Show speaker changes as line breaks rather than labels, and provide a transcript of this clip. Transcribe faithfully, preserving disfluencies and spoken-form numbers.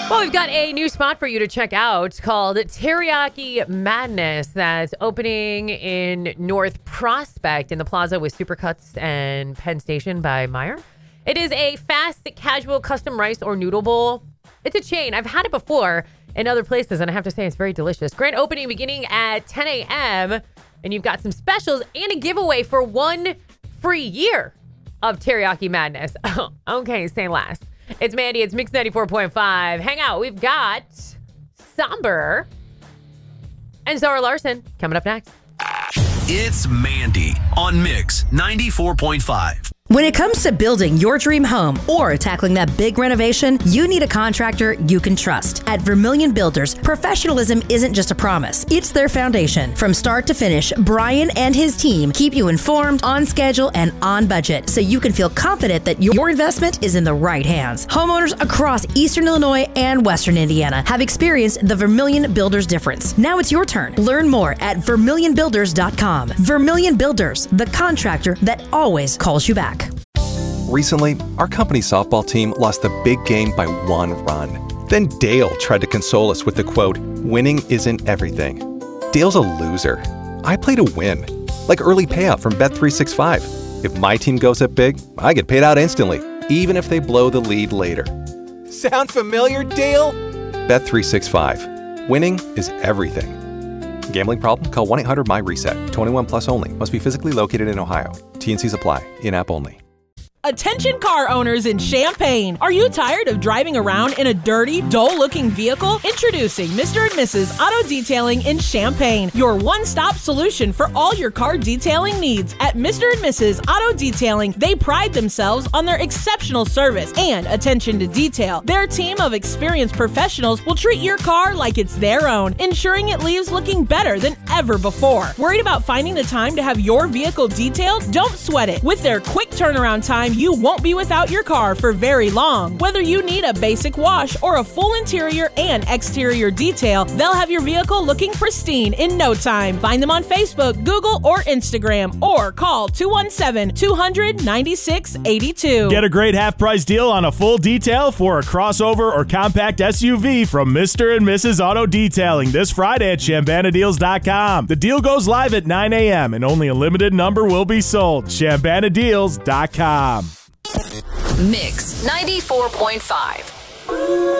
Well, we've got a new spot for you to check out called Teriyaki Madness that's opening in North Prospect in the plaza with Supercuts and Penn Station by Meyer. It is a fast, casual custom rice or noodle bowl. It's a chain. I've had it before in other places, and I have to say it's very delicious. Grand opening beginning at ten a.m., and you've got some specials and a giveaway for one free year of Teriyaki Madness. Okay, say less. It's Mandy. It's Mix ninety-four point five. Hang out. We've got Somber and Zara Larson coming up next.
It's Mandy on Mix ninety-four point five.
When it comes to building your dream home or tackling that big renovation, you need a contractor you can trust. At Vermilion Builders, professionalism isn't just a promise, it's their foundation. From start to finish, Brian and his team keep you informed, on schedule, and on budget, so you can feel confident that your investment is in the right hands. Homeowners across Eastern Illinois and Western Indiana have experienced the Vermilion Builders difference. Now it's your turn. Learn more at vermilion builders dot com. Vermilion Builders, the contractor that always calls you back.
Recently, our company softball team lost the big game by one run. Then Dale tried to console us with the quote, "Winning isn't everything." Dale's a loser. I play to win. Like early payout from Bet three sixty-five. If my team goes up big, I get paid out instantly, even if they blow the lead later. Sound familiar, Dale? Bet three sixty-five. Winning is everything. Gambling problem? Call one eight hundred M Y reset. twenty-one plus only. Must be physically located in Ohio. T and Cs apply. In-app only.
Attention car owners in Champaign. Are you tired of driving around in a dirty, dull-looking vehicle? Introducing Mister and Missus Auto Detailing in Champaign, your one-stop solution for all your car detailing needs. At Mister and Missus Auto Detailing, they pride themselves on their exceptional service and attention to detail. Their team of experienced professionals will treat your car like it's their own, ensuring it leaves looking better than ever before. Worried about finding the time to have your vehicle detailed? Don't sweat it. With their quick turnaround time, you won't be without your car for very long. Whether you need a basic wash or a full interior and exterior detail, they'll have your vehicle looking pristine in no time. Find them on Facebook, Google, or Instagram, or call two one seven, two hundred, ninety-six eighty-two.
Get a great half-price deal on a full detail for a crossover or compact S U V from Mister and Missus Auto Detailing this Friday at Chambana Deals dot com. The deal goes live at nine a.m. and only a limited number will be sold. Chambana Deals dot com.
Mix ninety-four point five.